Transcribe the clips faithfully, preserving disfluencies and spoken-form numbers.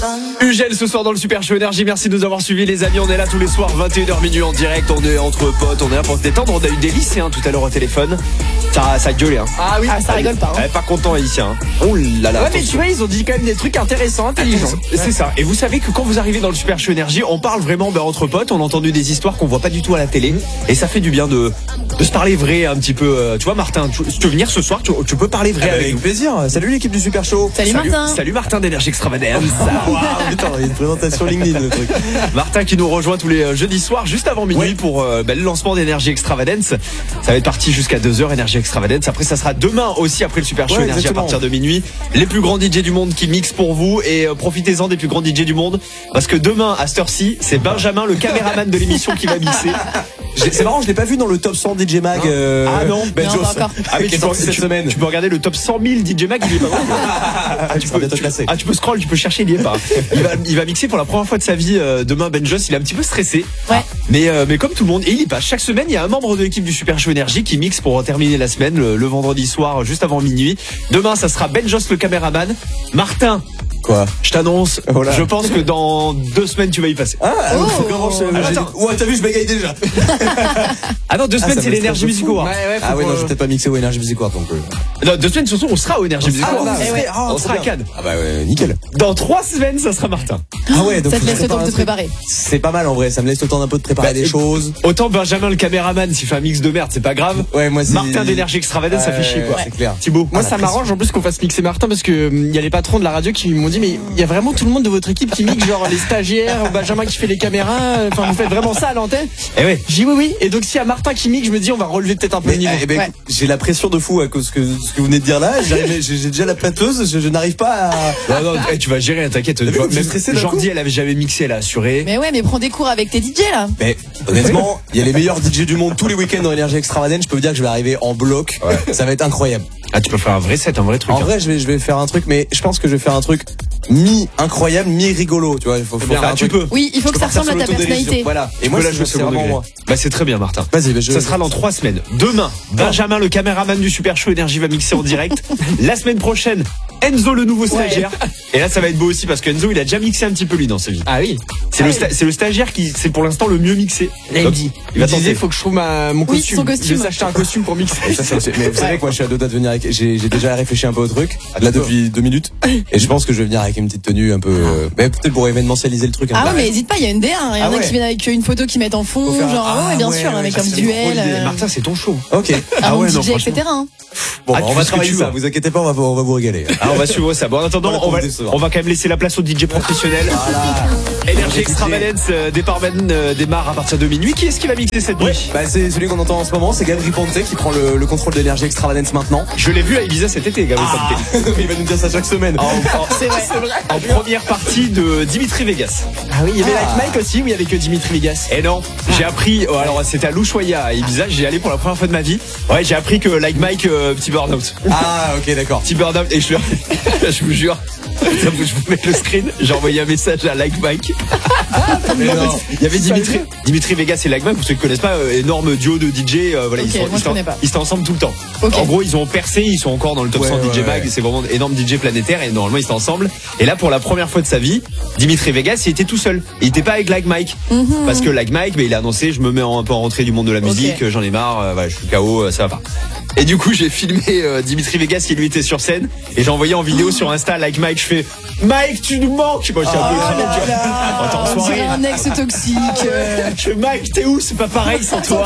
Eugène ce soir dans le Super Show Énergie, merci de nous avoir suivis les amis, on est là tous les soirs vingt et une heures minuit en direct, on est entre potes, on est là pour se détendre, on a eu des lycéens tout à l'heure au téléphone, ça, ça gueulait hein. Ah oui, ah, ça rigole pas hein. Ouais, pas content les lycéens. Oh là là. Ouais mais tu vois ils ont dit quand même des trucs intéressants, intelligents. C'est ça, et vous savez que quand vous arrivez dans le Super Show Énergie, on parle vraiment ben, entre potes, on a entendu des histoires qu'on voit pas du tout à la télé, et ça fait du bien de, de se parler vrai un petit peu, euh, tu vois Martin, tu, tu veux venir ce soir, tu, tu peux parler vrai ah bah avec, avec nous. plaisir, salut l'équipe du Super Show. Salut, salut Martin. Salut Martin d'Énergie Extravagance. Wow, putain, il y a une présentation LinkedIn le truc. Martin qui nous rejoint tous les jeudis soirs juste avant minuit ouais. pour euh, bah, le lancement d'Énergie Extravagance. Ça va être parti jusqu'à deux heures Énergie Extravagance. Après ça sera demain aussi après le Super Show ouais, Énergie à partir de minuit. Les plus grands D J du monde qui mixent pour vous et euh, profitez-en des plus grands D J du monde parce que demain à cette heure-ci, c'est Benjamin le caméraman de l'émission qui va mixer. C'est marrant, je l'ai pas vu dans le top cent D J Mag. Euh... Ah non, Ben non pas encore. Ah mais tu, peux, cette tu, semaine. tu peux regarder le top cent mille D J Mag, il est pas bon. ah, tu, peux, tu, ah tu peux scroll, tu peux chercher, il y est pas. Il va, il va mixer pour la première fois de sa vie euh, demain. Ben Joss, il est un petit peu stressé. Ouais. Mais euh, mais comme tout le monde, et il y passe. Chaque semaine, il y a un membre de l'équipe du Super Show Énergie qui mixe pour terminer la semaine le, le vendredi soir juste avant minuit. Demain, ça sera Ben Joss le caméraman. Martin. Quoi? Je t'annonce, oh je pense que dans deux semaines tu vas y passer. Ah, oh comment je... ah, attends. Ouais, t'as vu, je bégaye déjà. Ah non, deux semaines ah, c'est l'Énergie Music Award. Ouais, ouais, ah ouais, non, euh... je vais peut-être pas mixer au Énergie Music Award donc. Euh... Non, deux semaines surtout, on sera au Énergie Music Award. Ah, on, ouais, on sera à Cannes. Ah bah ouais, nickel. Dans trois semaines, ça sera Martin. Ah ouais, donc ça te laisse le temps de te préparer. C'est pas mal en vrai, ça me laisse le temps d'un peu de préparer bah, des choses. Autant Benjamin le caméraman, s'il fait un mix de merde, c'est pas grave. Ouais, moi Martin d'Énergie Extravagance, ça fait chier quoi. C'est clair. Thibaut. Moi ça m'arrange en plus qu'on fasse mixer Martin parce que il y a les patrons de la radio qui m'ont dit mais il y a vraiment tout le monde de votre équipe qui mixe, genre les stagiaires, Benjamin qui fait les caméras, enfin vous faites vraiment ça à l'antenne. Eh ouais. J'ai dit oui oui, et donc s'il y a Martin qui mixe, je me dis on va relever peut-être un peu mais, le niveau. Eh ben, ouais. J'ai la pression de fou à cause que ce que vous venez de dire là, j'ai, j'ai déjà la pâteuse, je, je n'arrive pas à... Non non, hey, tu vas gérer, t'inquiète. Même stressé, Jordi, elle avait jamais mixé, elle a assuré. Mais ouais, mais prends des cours avec tes D J là. Mais honnêtement, il y a les meilleurs D J du monde tous les week-ends dans Énergie Extravagance, je peux vous dire que je vais arriver en bloc, ouais. Ça va être incroyable. Ah, tu peux faire un vrai set, un vrai truc. En hein. vrai, je vais, je vais faire un truc, mais je pense que je vais faire un truc mi-incroyable, mi-rigolo, tu vois. Il faut, faut faire ah, un tu truc. peux. Oui, il faut que ça ressemble à ta personnalité. Voilà. Et moi, là, je veux vraiment moi. Bah, c'est très bien, Martin. Vas-y, bah, je... Ça sera dans trois semaines. Demain, Benjamin, le caméraman du Super Show Énergie, va mixer en direct. La semaine prochaine, Enzo, le nouveau stagiaire. Ouais. Et là, ça va être beau aussi parce que Enzo, il a déjà mixé un petit peu lui dans sa vie. Ah oui. C'est ah le, oui. sta- c'est le stagiaire qui, c'est pour l'instant le mieux mixé. Là, il dit. Il va il disait, faut que je trouve ma, mon oui, costume. Son costume. Je vais s'acheter un costume pour mixer. Ça, ça, mais vous savez que moi, je suis à deux doigts de venir avec, j'ai, j'ai déjà réfléchi un peu au truc. Là, depuis deux minutes. Et je pense que je vais venir avec une petite tenue un peu, euh, mais peut-être pour événementialiser le truc. Ah ouais, mais hésite pas, il y a une D un. Il y en a qui viennent avec une photo qui mettent en fond, genre, ah ouais, bien sûr, avec un duel. Martin, c'est ton show. Ok. Ah ouais, D J, et cetera. Bon, on va travailler ça, vous inquiétez pas, on va, on va vous régaler. Ah, on va suivre ça. Bon, en attendant, on va, on va quand même laisser la place aux D J professionnels. Voilà. Énergie Extravagance, euh, départ euh, démarre à partir de minuit. Qui est-ce qui va mixer cette nuit? Ouais. Bah, c'est celui qu'on entend en ce moment, c'est Gabri Ponte qui prend le, le contrôle de l'Énergie Extravagance maintenant. Je l'ai vu à Ibiza cet été, Gabri ah. Ponte. Il va nous dire ça chaque semaine. En, en, c'est vrai, c'est vrai. En première partie de Dimitri Vegas. Ah oui, il y avait ah. Like Mike aussi, ou il y avait que Dimitri Vegas? Et non, j'ai appris, oh, alors c'était à L'Ushuaïa à Ibiza, j'y allé pour la première fois de ma vie. Ouais, j'ai appris que Like Mike, euh, petit burn-out. Ah, ok, d'accord. Petit burn-out, et je, je vous jure, je vous mets le screen, j'ai envoyé un message à Like Mike. Il y avait Dimitri, Dimitri Vegas et Like Mike, pour ceux qui ne connaissent pas, euh, énorme duo de D J, euh, voilà, okay, ils, sont, moi, ils, sont, ils étaient ensemble tout le temps. Okay. En gros, ils ont percé, ils sont encore dans le top ouais, cent D J ouais, Mag, ouais. C'est vraiment énorme D J planétaire et normalement ils étaient ensemble. Et là, pour la première fois de sa vie, Dimitri Vegas, il était tout seul. Il était pas avec Like Mike. Mm-hmm. Parce que Like Mike, mais il a annoncé, je me mets un peu en rentrée du monde de la musique, okay. J'en ai marre, euh, voilà, je suis K O, euh, ça va pas. Et du coup, j'ai filmé euh, Dimitri Vegas qui lui était sur scène et j'ai envoyé en vidéo oh. sur Insta Like Mike, je fais Mike, tu nous manques. Moi, j'étais un peu écrasé. On dirait un ex toxique. Euh... Je fais Mike, t'es où? C'est pas pareil sans toi.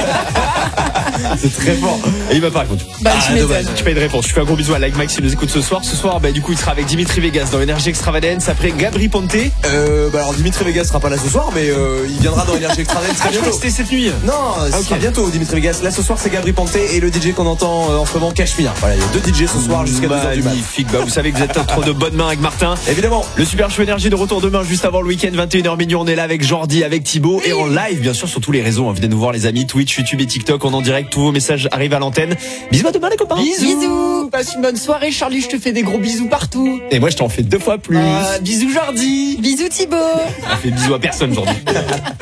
C'est très fort. Et il m'a pas répondu. Bah, ah, tu dommage. J'ai pas eu de réponse. Je fais un gros bisou à Like Mike s'il nous écoute ce soir. Ce soir, bah, du coup, il sera avec Dimitri Vegas dans Énergie Extravagance. Après Gabri Ponte. Euh, bah, alors Dimitri Vegas sera pas là ce soir, mais euh, il viendra dans Énergie Extravagance très ah, bientôt. C'était cette nuit. Non, ce ah, okay. sera bientôt Dimitri Vegas. Là, ce soir, c'est Gabri Ponte et le D J qu'on entend euh, en ce moment, Cachemire. Voilà, il y a deux D J ce soir jusqu'à deux heures du mat. Magnifique. Bah, vous savez que vous êtes trop de bonnes mains avec Martin. Évidemment. Le Super Show Énergie de retour demain, juste avant le week-end, vingt et une heures minuit. On est là avec Jordi, avec Thibaut et en live, bien sûr, sur tous les réseaux. Venez nous voir, les amis. Twitch, YouTube et TikTok. On est en direct. Tous vos messages arrivent à l'antenne. Bisous à demain, les copains. Bisous. Bisous. Passe une bonne soirée, Charlie. Je te fais des gros bisous partout. Et moi, je t'en fais deux fois plus. Euh, bisous, Jordi. Bisous, Thibaut. On fait bisous à personne, Jordi.